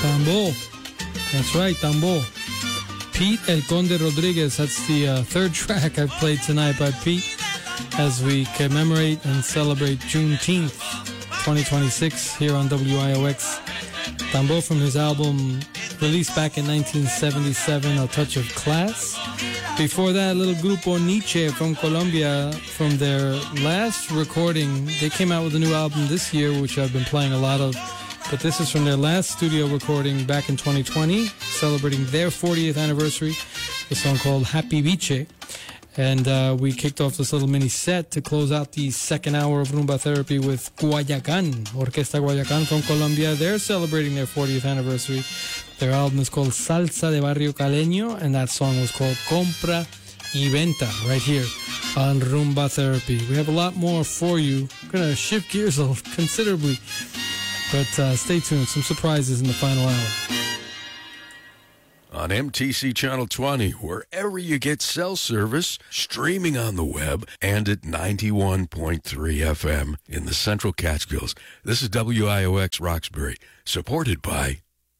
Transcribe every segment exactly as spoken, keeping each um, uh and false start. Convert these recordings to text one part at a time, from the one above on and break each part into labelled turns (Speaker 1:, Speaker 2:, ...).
Speaker 1: Tambo. That's right, Tambo. Pete El Conde Rodriguez. That's the uh, third track I've played tonight by Pete as we commemorate and celebrate Juneteenth twenty twenty-six here on W I O X. Tambo from his album released back in nineteen seventy-seven, A Touch of Class. Before that, little Grupo Nietzsche from Colombia, from their last recording. They came out with a new album this year, which I've been playing a lot of. But this is from their last studio recording back in twenty twenty, celebrating their fortieth anniversary. A song called Happy Viche. And uh, we kicked off this little mini set to close out the second hour of Rumba Therapy with Guayacán, Orquesta Guayacán from Colombia. They're celebrating their fortieth anniversary. Their album is called Salsa de Barrio Caleño, and that song was called Compra y Venta, right here on Rumba Therapy. We have a lot more for you. We're going to shift gears a little considerably, but uh, stay tuned. Some surprises in the final hour.
Speaker 2: On M T C Channel twenty, wherever you get cell service, streaming on the web, and at ninety-one point three F M in the Central Catskills. This is W I O X Roxbury, supported by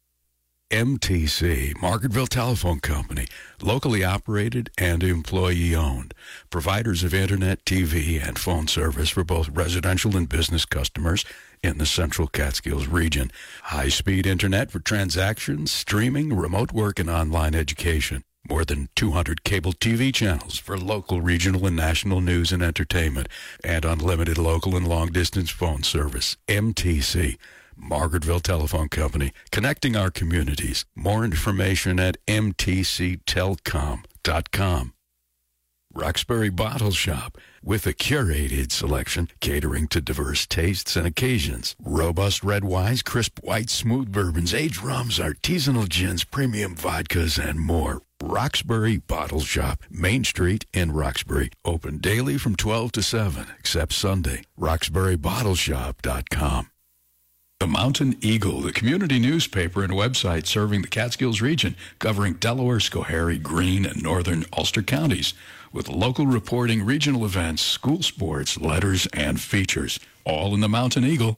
Speaker 2: M T C, Margaretville Telephone Company, locally operated and employee-owned. Providers of Internet, T V, and phone service for both residential and business customers in the Central Catskills region. High-speed Internet for transactions, streaming, remote work, and online education. More than two hundred cable T V channels for local, regional, and national news and entertainment. And unlimited local and long-distance phone service. M T C, Margaretville Telephone Company, connecting our communities. More information at m t c telcom dot com. Roxbury Bottle Shop, with a curated selection catering to diverse tastes and occasions. Robust red wines, crisp white smooth bourbons, aged rums, artisanal gins, premium vodkas, and more. Roxbury Bottle Shop, Main Street in Roxbury. Open daily from twelve to seven, except Sunday. roxbury bottle shop dot com. The Mountain Eagle, the community newspaper and website serving the Catskills region, covering Delaware, Schoharie, Greene, and northern Ulster counties, with local reporting, regional events, school sports, letters, and features, all in the Mountain Eagle.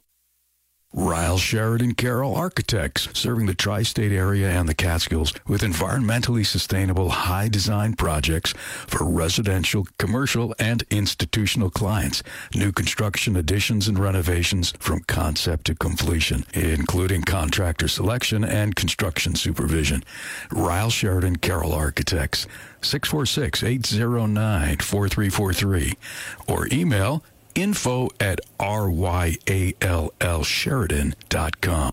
Speaker 2: Ryle Sheridan Carroll Architects, serving the tri-state area and the Catskills with environmentally sustainable high-design projects for residential, commercial, and institutional clients. New construction additions and renovations from concept to completion, including contractor selection and construction supervision. Ryle Sheridan Carroll Architects, six four six, eight zero nine, four three four three, or email info at r y a l l sheridan dot com.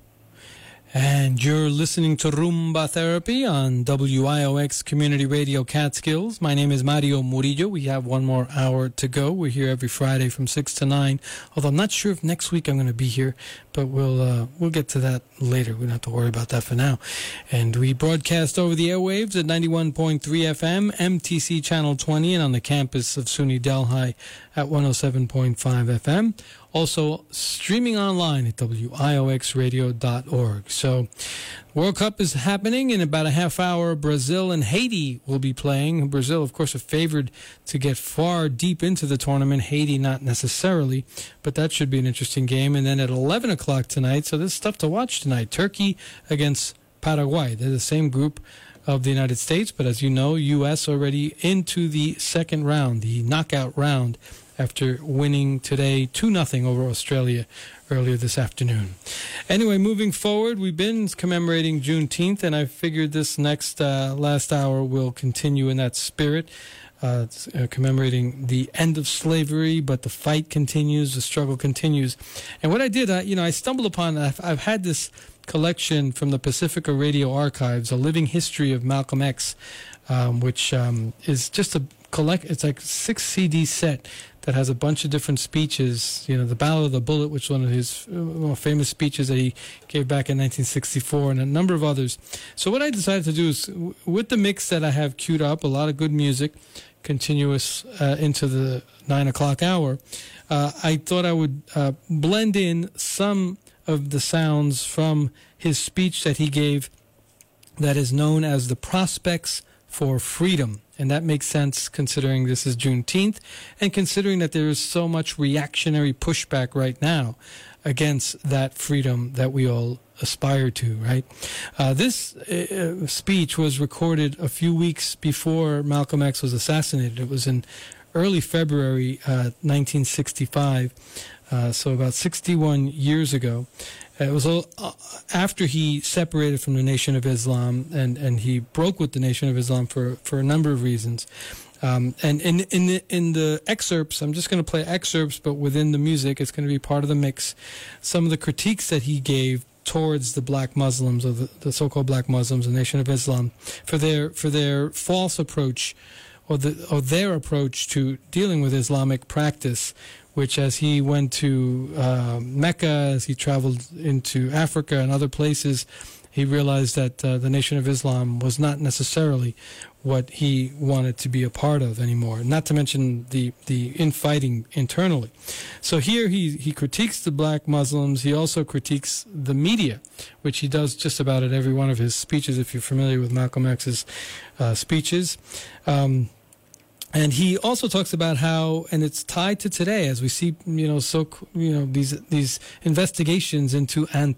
Speaker 1: And you're listening to Rumba Therapy on W I O X Community Radio Catskills. My name is Mario Murillo. We have one more hour to go. We're here every Friday from six to nine. Although I'm not sure if next week I'm going to be here, but we'll uh, we'll get to that later. We don't have to worry about that for now. And we broadcast over the airwaves at ninety-one point three F M, M T C Channel twenty, and on the campus of SUNY Delhi at one oh seven point five F M. Also streaming online at w i o x radio dot org. So World Cup is happening in about a half hour. Brazil and Haiti will be playing. Brazil, of course, are favored to get far deep into the tournament. Haiti, not necessarily, but that should be an interesting game. And then at eleven o'clock tonight, so there's stuff to watch tonight. Turkey against Paraguay. They're the same group of the United States, but as you know, U S already into the second round, the knockout round, after winning today two nothing over Australia earlier this afternoon. Anyway, moving forward, we've been commemorating Juneteenth, and I figured this next uh, last hour will continue in that spirit, uh, uh, commemorating the end of slavery, but the fight continues, the struggle continues. And what I did, I, you know, I stumbled upon, I've, I've had this collection from the Pacifica Radio Archives, A Living History of Malcolm X, um, which um, is just a collect, it's like a six C D set that has a bunch of different speeches. You know, the Battle of the Bullet, which is one of his uh, famous speeches that he gave back in nineteen sixty-four, and a number of others. So what I decided to do is, w- with the mix that I have queued up, a lot of good music, continuous uh, into the nine o'clock hour, uh, I thought I would uh, blend in some of the sounds from his speech that he gave that is known as the Prospects for Freedom. And that makes sense considering this is Juneteenth and considering that there is so much reactionary pushback right now against that freedom that we all aspire to, right? Uh, this uh, speech was recorded a few weeks before Malcolm X was assassinated. It was in early February uh, nineteen sixty-five, uh, so about sixty-one years ago. It was all, uh, after he separated from the Nation of Islam, and, and he broke with the Nation of Islam for, for a number of reasons. Um, and in in the, in the excerpts, I'm just going to play excerpts, but within the music, it's going to be part of the mix. Some of the critiques that he gave towards the black Muslims, or the, the so-called black Muslims, the Nation of Islam, for their for their false approach, or the or their approach to dealing with Islamic practice, which, as he went to uh, Mecca, as he traveled into Africa and other places, he realized that uh, the Nation of Islam was not necessarily what he wanted to be a part of anymore, not to mention the, the infighting internally. So here he, he critiques the black Muslims. He also critiques the media, which he does just about at every one of his speeches, if you're familiar with Malcolm X's uh, speeches. Um, And he also talks about how, and it's tied to today, as we see, you know, so you know these these investigations into